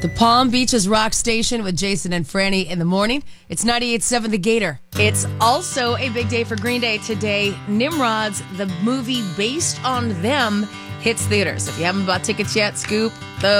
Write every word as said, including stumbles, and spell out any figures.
The Palm Beaches Rock Station with Jason and Franny in the morning. It's ninety-eight point seven The Gator. It's also a big day for Green Day today. Nimrods, the movie based on them, hits theaters. If you haven't bought tickets yet, scoop the